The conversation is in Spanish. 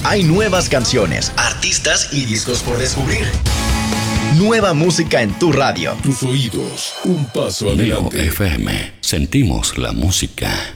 Hay nuevas canciones, artistas y discos por descubrir. Nueva música en tu radio. Tus oídos, un paso adelante. Neo FM, sentimos la música.